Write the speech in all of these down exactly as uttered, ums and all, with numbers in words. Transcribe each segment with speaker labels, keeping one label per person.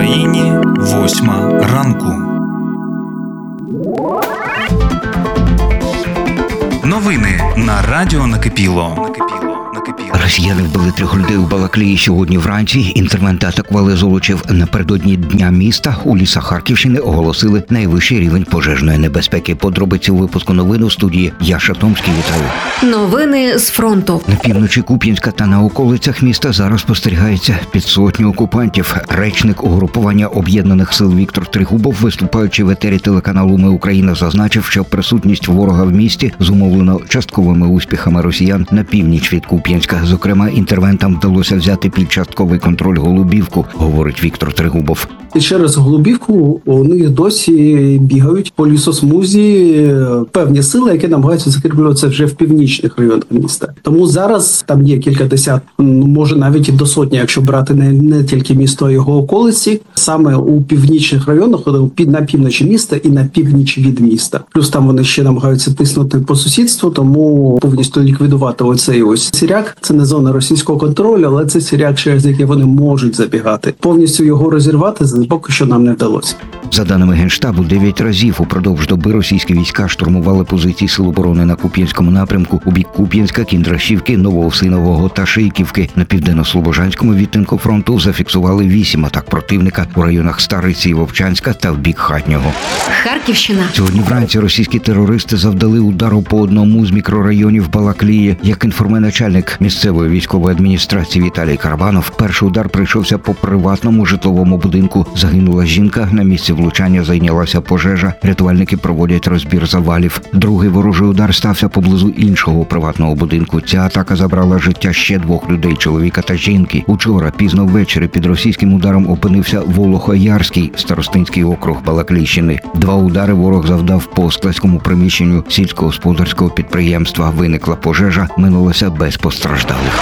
Speaker 1: Україні восьма ранку. Новини на радіо Накипіло.
Speaker 2: Росіяни вбили трьох людей у Балаклії сьогодні вранці. Інтервенти атакували Золочів напередодні Дня міста. У лісах Харківщини оголосили найвищий рівень пожежної небезпеки. Подробиці у випуску новин у студії Яша Томський. Вітаю.
Speaker 3: Новини з фронту.
Speaker 2: На півночі Куп'янська та на околицях міста зараз спостерігається під сотню окупантів. Речник угрупування Об'єднаних сил Віктор Тригубов, виступаючи в етері телеканалу «Ми Україна», зазначив, що присутність ворога в місті зумовлено частковими успіхами росіян на північ від Куп'янська. Зокрема, інтервентам вдалося взяти під частковий контроль Голубівку, говорить Віктор Тригубов.
Speaker 4: І через Голубівку вони досі бігають по лісосмузі певні сили, які намагаються закріплюватися вже в північних районах міста. Тому зараз там є кілька десят, може навіть і до сотні, якщо брати не, не тільки місто, а його околиці, саме у північних районах, під на півночі міста і на північ від міста. Плюс там вони ще намагаються тиснути по сусідству, тому повністю ліквідувати оцей ось сіряк. Це не зона російського контролю, але це сіряк, через який вони можуть забігати. Повністю його розірвати поки що нам не вдалося.
Speaker 2: За даними Генштабу, дев'ять разів упродовж доби російські війська штурмували позиції Сил оборони на Куп'янському напрямку у бік Куп'янська, Кіндрашівки, Новоусинового та Шийківки. На південно-слобожанському відтинку фронту зафіксували вісім атак противника у районах Стариці і Вовчанська та в бік Хатнього.
Speaker 3: Харківщина.
Speaker 2: Сьогодні вранці російські терористи завдали удару по одному з мікрорайонів Балаклії. Як інформує начальник місцевої військової адміністрації Віталій Карабанов, перший удар прийшовся по приватному житловому будинку. Загинула жінка, на місці влучання зайнялася пожежа, рятувальники проводять розбір завалів. Другий ворожий удар стався поблизу іншого приватного будинку. Ця атака забрала життя ще двох людей, чоловіка та жінки. Учора, пізно ввечері, під російським ударом опинився Волохоярський, старостинський округ Балаклійщини. Два удари ворог завдав по складському приміщенню сільськогосподарського підприємства. Виникла пожежа, минулося без постраждалих.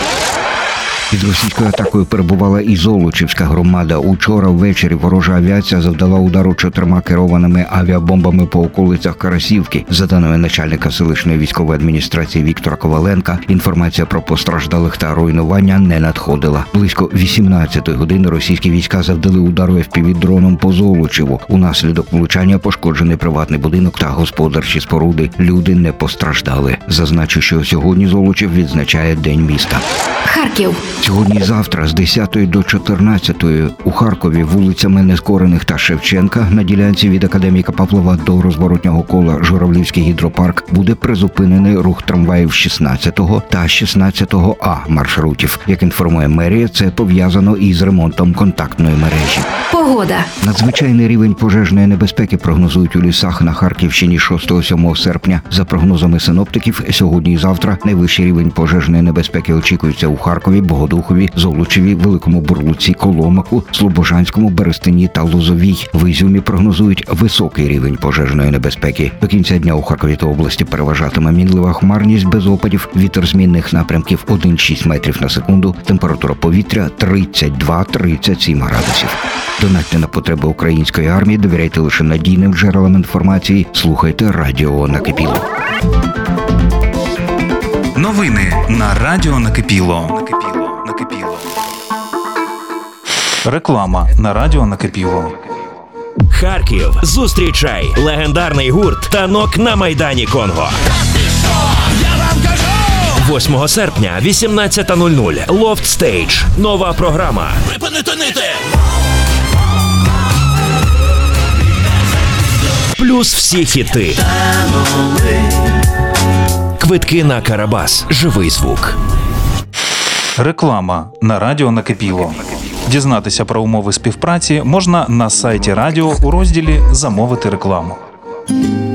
Speaker 2: Під російською атакою перебувала і Золочівська громада. Учора ввечері ворожа авіація завдала удару чотирма керованими авіабомбами по околицях Карасівки. За даними начальника селищної військової адміністрації Віктора Коваленка, інформація про постраждалих та руйнування не надходила. Близько вісімнадцятої години російські війська завдали удару еф пі ві-дроном по Золочеву. Унаслідок влучання пошкоджений приватний будинок та господарчі споруди. Люди не постраждали. Зазначу, що сьогодні Золочів відзначає День міста.
Speaker 3: Харків.
Speaker 2: Сьогодні і завтра з десятої до чотирнадцятої у Харкові вулицями Нескорених та Шевченка на ділянці від Академіка Павлова до розворотнього кола Журавлівський гідропарк буде призупинений рух трамваїв шістнадцятого та шістнадцятого А маршрутів. Як інформує мерія, це пов'язано із ремонтом контактної мережі.
Speaker 3: Погода.
Speaker 2: Надзвичайний рівень пожежної небезпеки прогнозують у лісах на Харківщині шостого-сьомого серпня. За прогнозами синоптиків, сьогодні і завтра найвищий рівень пожежної небезпеки очікується у Харкові, Богодухові, Золочеві, Великому Бурлуці, Коломаку, Слобожанському, Берестині та Лозовій. В Ізюмі прогнозують високий рівень пожежної небезпеки. До кінця дня у Харкові та області переважатиме мінлива хмарність без опадів, вітер змінних напрямків один цілих шість метрів на секунду, температура повітря тридцять два - тридцять сім градусів. Донатьте на потреби української армії, довіряйте лише надійним джерелам інформації, слухайте радіо Накипіло.
Speaker 1: Новини на радіо Накипіло. Накипіло. Реклама на радіо Накипіло.
Speaker 5: Харків. Зустрічай легендарний гурт «Танок» на Майдані Конго. восьмого серпня, вісімнадцята нуль нуль. Loft Stage. Нова програма. Припинити нити! Плюс всі хіти. Квитки на Карабас. Живий звук.
Speaker 1: Реклама на радіо Накипіло. Дізнатися про умови співпраці можна на сайті радіо у розділі «Замовити рекламу».